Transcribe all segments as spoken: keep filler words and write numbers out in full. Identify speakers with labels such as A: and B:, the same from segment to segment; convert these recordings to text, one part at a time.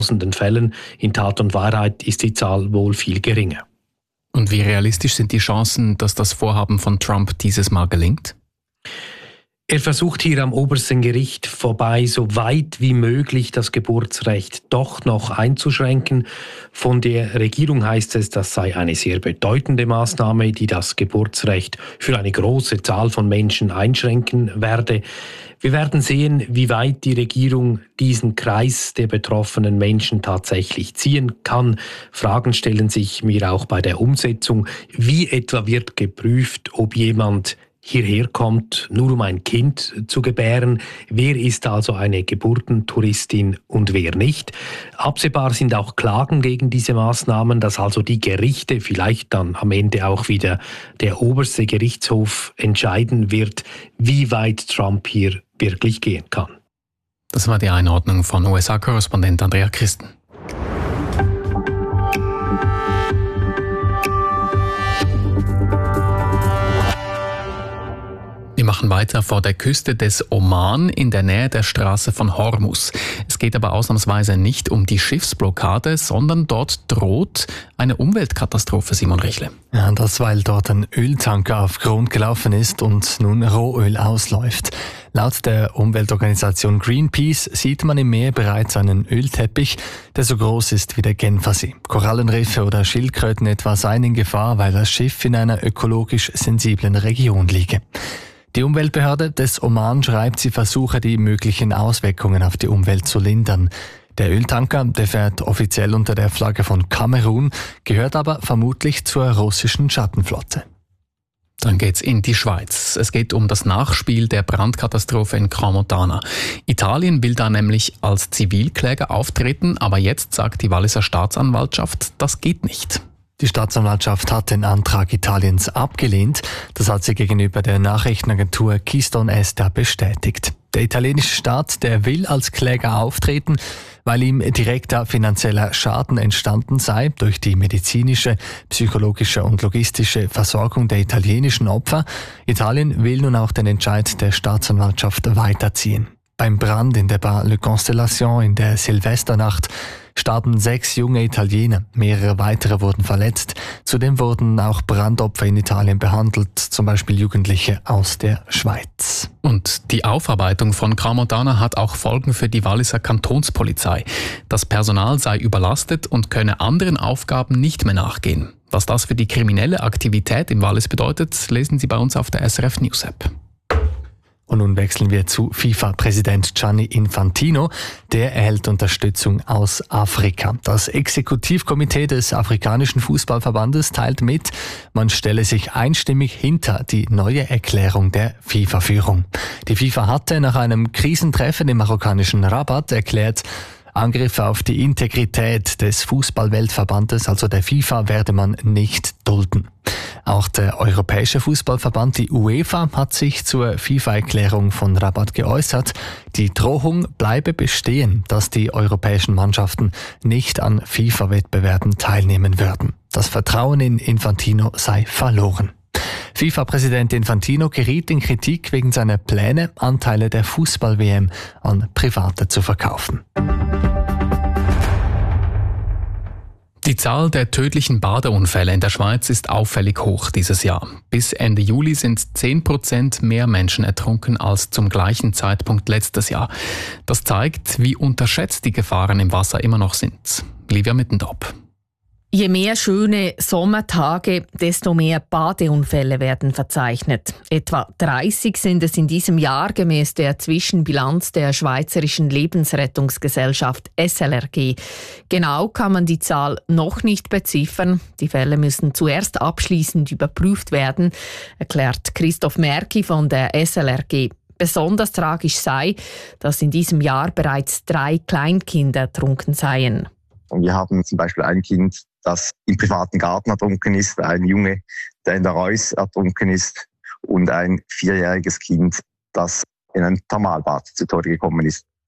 A: tausenden Fällen. In Tat und Wahrheit ist die Zahl wohl viel geringer.
B: Und wie realistisch sind die Chancen, dass das Vorhaben von Trump dieses Mal gelingt?
A: Er versucht hier am obersten Gericht vorbei, so weit wie möglich das Geburtsrecht doch noch einzuschränken. Von der Regierung heißt es, das sei eine sehr bedeutende Maßnahme, die das Geburtsrecht für eine große Zahl von Menschen einschränken werde. Wir werden sehen, wie weit die Regierung diesen Kreis der betroffenen Menschen tatsächlich ziehen kann. Fragen stellen sich mir auch bei der Umsetzung. Wie etwa wird geprüft, ob jemand hierher kommt, nur um ein Kind zu gebären? Wer ist also eine Geburtentouristin und wer nicht? Absehbar sind auch Klagen gegen diese Maßnahmen, dass also die Gerichte, vielleicht dann am Ende auch wieder der oberste Gerichtshof entscheiden wird, wie weit Trump hier wirklich gehen kann.
B: Das war die Einordnung von U S A-Korrespondent Andrea Christen. Wir machen weiter vor der Küste des Oman in der Nähe der Straße von Hormuz. Es geht aber ausnahmsweise nicht um die Schiffsblockade, sondern dort droht eine Umweltkatastrophe, Simon Richle.
C: Ja, das, weil dort ein Öltanker auf Grund gelaufen ist und nun Rohöl ausläuft. Laut der Umweltorganisation Greenpeace sieht man im Meer bereits einen Ölteppich, der so groß ist wie der Genfersee. Korallenriffe oder Schildkröten etwa seien in Gefahr, weil das Schiff in einer ökologisch sensiblen Region liege. Die Umweltbehörde des Oman schreibt, sie versuche, die möglichen Auswirkungen auf die Umwelt zu lindern. Der Öltanker, der fährt offiziell unter der Flagge von Kamerun, gehört aber vermutlich zur russischen Schattenflotte.
B: Dann geht's in die Schweiz. Es geht um das Nachspiel der Brandkatastrophe in Crans-Montana. Italien will da nämlich als Zivilkläger auftreten, aber jetzt sagt die Walliser Staatsanwaltschaft, das geht nicht.
C: Die Staatsanwaltschaft hat den Antrag Italiens abgelehnt. Das hat sie gegenüber der Nachrichtenagentur Keystone Ester bestätigt. Der italienische Staat, der will als Kläger auftreten, weil ihm direkter finanzieller Schaden entstanden sei durch die medizinische, psychologische und logistische Versorgung der italienischen Opfer. Italien will nun auch den Entscheid der Staatsanwaltschaft weiterziehen. Beim Brand in der Bar Le Constellation in der Silvesternacht starben sechs junge Italiener, mehrere weitere wurden verletzt. Zudem wurden auch Brandopfer in Italien behandelt, zum Beispiel Jugendliche aus der Schweiz.
B: Und die Aufarbeitung von Crans-Montana hat auch Folgen für die Walliser Kantonspolizei. Das Personal sei überlastet und könne anderen Aufgaben nicht mehr nachgehen. Was das für die kriminelle Aktivität im Wallis bedeutet, lesen Sie bei uns auf der S R F News App.
C: Und nun wechseln wir zu FIFA-Präsident Gianni Infantino. Der erhält Unterstützung aus Afrika. Das Exekutivkomitee des Afrikanischen Fußballverbandes teilt mit, man stelle sich einstimmig hinter die neue Erklärung der FIFA-Führung. Die FIFA hatte nach einem Krisentreffen im marokkanischen Rabat erklärt, Angriffe auf die Integrität des Fußballweltverbandes, also der FIFA, werde man nicht dulden. Auch der Europäische Fußballverband, die UEFA, hat sich zur FIFA-Erklärung von Rabat geäußert. Die Drohung bleibe bestehen, dass die europäischen Mannschaften nicht an FIFA-Wettbewerben teilnehmen würden. Das Vertrauen in Infantino sei verloren. FIFA-Präsident Infantino geriet in Kritik wegen seiner Pläne, Anteile der Fußball-W M an Private zu verkaufen.
B: Die Zahl der tödlichen Badeunfälle in der Schweiz ist auffällig hoch dieses Jahr. Bis Ende Juli sind zehn Prozent mehr Menschen ertrunken als zum gleichen Zeitpunkt letztes Jahr. Das zeigt, wie unterschätzt die Gefahren im Wasser immer noch sind. Livia Mittendorp.
D: Je mehr schöne Sommertage, desto mehr Badeunfälle werden verzeichnet. Etwa dreißig sind es in diesem Jahr gemäß der Zwischenbilanz der Schweizerischen Lebensrettungsgesellschaft S L R G. Genau kann man die Zahl noch nicht beziffern. Die Fälle müssen zuerst abschließend überprüft werden, erklärt Christoph Merki von der S L R G. Besonders tragisch sei, dass in diesem Jahr bereits drei Kleinkinder ertrunken seien.
E: Wir haben zum Beispiel ein Kind, das im privaten Garten ertrunken ist, ein Junge, der in der Reuss ertrunken ist und ein vierjähriges Kind, das in einem Thermalbad zu Tode gekommen ist.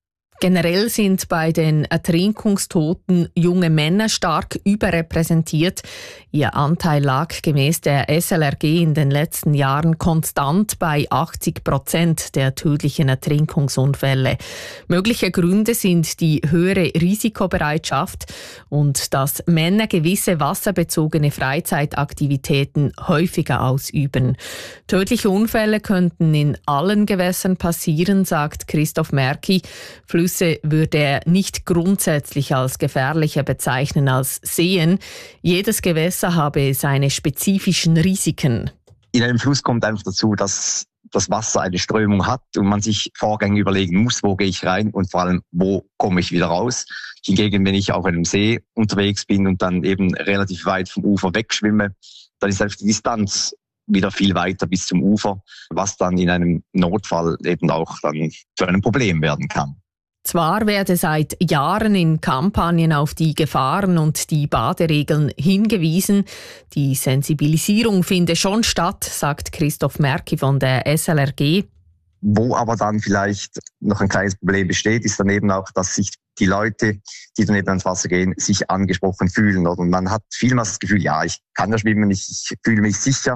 D: Generell sind bei den Ertrinkungstoten junge Männer stark überrepräsentiert. Ihr Anteil lag gemäß der S L R G in den letzten Jahren konstant bei achtzig Prozent der tödlichen Ertrinkungsunfälle. Mögliche Gründe sind die höhere Risikobereitschaft und dass Männer gewisse wasserbezogene Freizeitaktivitäten häufiger ausüben. Tödliche Unfälle könnten in allen Gewässern passieren, sagt Christoph Merki. Flüsse würde er nicht grundsätzlich als gefährlicher bezeichnen als Seen. Jedes Gewässer habe seine spezifischen Risiken.
E: In einem Fluss kommt einfach dazu, dass das Wasser eine Strömung hat und man sich Vorgänge überlegen muss, wo gehe ich rein und vor allem, wo komme ich wieder raus. Hingegen, wenn ich auf einem See unterwegs bin und dann eben relativ weit vom Ufer wegschwimme, dann ist einfach die Distanz wieder viel weiter bis zum Ufer, was dann in einem Notfall eben auch dann zu einem Problem werden kann.
D: Zwar werde seit Jahren in Kampagnen auf die Gefahren und die Baderegeln hingewiesen, die Sensibilisierung finde schon statt, sagt Christoph Merki von der S L R G.
E: Wo aber dann vielleicht noch ein kleines Problem besteht, ist dann eben auch, dass sich die Leute, die dann eben ans Wasser gehen, sich angesprochen fühlen. Und man hat vielmals das Gefühl, ja, ich kann ja schwimmen, ich, ich fühle mich sicher,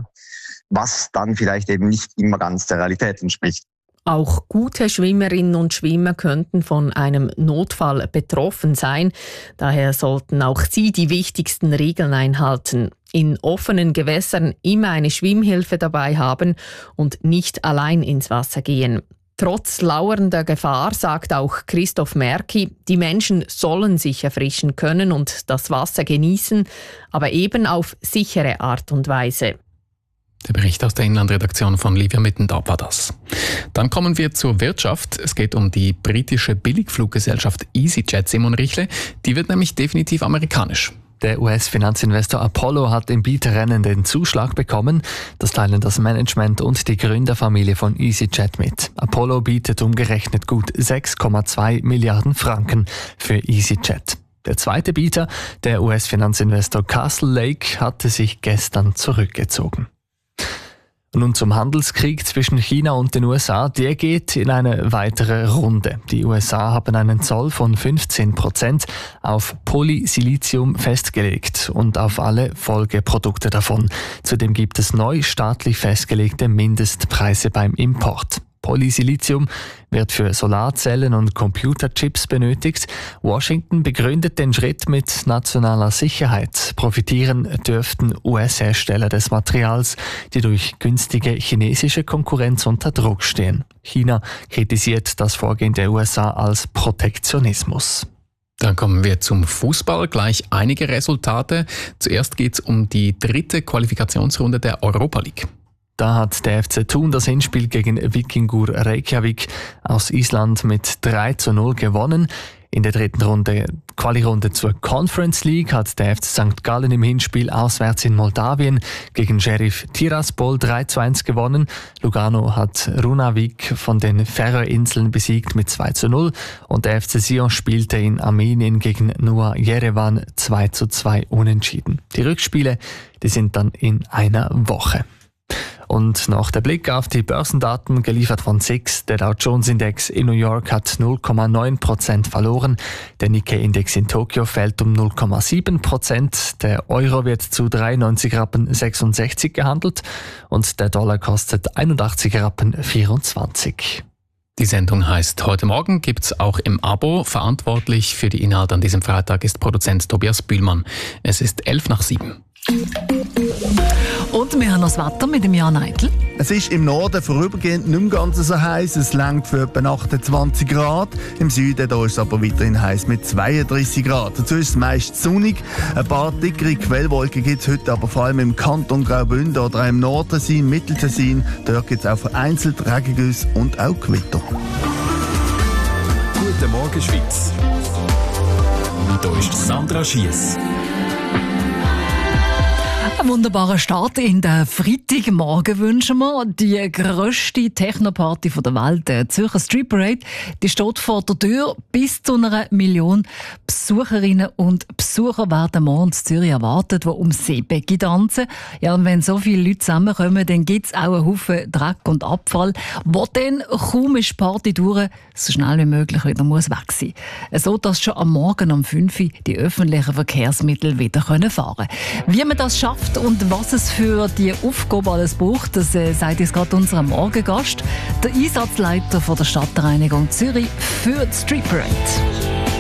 E: was dann vielleicht eben nicht immer ganz der Realität entspricht.
D: Auch gute Schwimmerinnen und Schwimmer könnten von einem Notfall betroffen sein. Daher sollten auch sie die wichtigsten Regeln einhalten. In offenen Gewässern immer eine Schwimmhilfe dabei haben und nicht allein ins Wasser gehen. Trotz lauernder Gefahr, sagt auch Christoph Merki, die Menschen sollen sich erfrischen können und das Wasser genießen, aber eben auf sichere Art und Weise.
B: Der Bericht aus der Inlandredaktion von Livia Mittendorf war das. Dann kommen wir zur Wirtschaft. Es geht um die britische Billigfluggesellschaft EasyJet, Simon Richle. Die wird nämlich definitiv amerikanisch.
C: Der U S-Finanzinvestor Apollo hat im Bieterrennen den Zuschlag bekommen. Das teilen das Management und die Gründerfamilie von EasyJet mit. Apollo bietet umgerechnet gut sechs Komma zwei Milliarden Franken für EasyJet. Der zweite Bieter, der U S-Finanzinvestor Castle Lake, hatte sich gestern zurückgezogen. Nun zum Handelskrieg zwischen China und den U S A. Der geht in eine weitere Runde. Die U S A haben einen Zoll von fünfzehn Prozent auf Polysilizium festgelegt und auf alle Folgeprodukte davon. Zudem gibt es neu staatlich festgelegte Mindestpreise beim Import. Polysilizium wird für Solarzellen und Computerchips benötigt. Washington begründet den Schritt mit nationaler Sicherheit. Profitieren dürften U S-Hersteller des Materials, die durch günstige chinesische Konkurrenz unter Druck stehen. China kritisiert das Vorgehen der U S A als Protektionismus.
B: Dann kommen wir zum Fußball. Gleich einige Resultate. Zuerst geht es um die dritte Qualifikationsrunde der Europa League.
C: Da hat der F C Thun das Hinspiel gegen Víkingur Reykjavik aus Island mit drei zu null gewonnen. In der dritten Runde, Quali-Runde zur Conference League, hat der F C Sankt Gallen im Hinspiel auswärts in Moldawien gegen Sheriff Tiraspol drei zu eins gewonnen. Lugano hat Runavik von den Färöerinseln besiegt mit zwei zu null und der F C Sion spielte in Armenien gegen Noah Yerevan zwei zu zwei unentschieden. Die Rückspiele, die sind dann in einer Woche. Und noch der Blick auf die Börsendaten, geliefert von S I X. Der Dow Jones Index in New York hat null Komma neun Prozent verloren. Der Nikkei-Index in Tokio fällt um null Komma sieben Prozent. Der Euro wird zu dreiundneunzig Rappen sechsundsechzig gehandelt und der Dollar kostet einundachtzig Rappen vierundzwanzig.
B: Die Sendung heißt Heute Morgen, gibt's auch im Abo. Verantwortlich für die Inhalte an diesem Freitag ist Produzent Tobias Bühlmann. Es ist elf nach sieben.
F: Und wir haben noch das Wetter mit dem Jan Eitel.
G: Es ist im Norden vorübergehend nicht mehr ganz so heiß. Es reicht für etwa achtundzwanzig Grad. Im Süden da ist es aber weiterhin heiß mit zweiunddreißig Grad. Dazu ist es meist sonnig. Ein paar dickere Quellwolken gibt es heute, aber vor allem im Kanton Graubünden oder auch im Nordtessin, Mitteltessin. Dort gibt es auch vereinzelt Regengüsse und auch Gewitter.
H: Guten Morgen, Schweiz. Hier ist Sandra Schiess.
F: Einen wunderbaren Start in den Freitagmorgen wünschen wir. Die grösste Techno-Party der Welt, der Zürcher Street Parade, die steht vor der Tür. Bis zu einer Million Besucherinnen und Besucher werden morgen in Zürich erwartet, die um Seebecke tanzen. Ja, und wenn so viele Leute zusammenkommen, dann gibt es auch einen Haufen Dreck und Abfall, wo dann kaum ist die Party durch, so schnell wie möglich wieder muss weg sein. So, dass schon am Morgen um fünf Uhr die öffentlichen Verkehrsmittel wieder fahren können. Wie man das schafft und was es für die Aufgabe alles braucht, das äh, sagt jetzt gerade unser Morgengast, der Einsatzleiter von der Stadtreinigung Zürich für die Street Parade.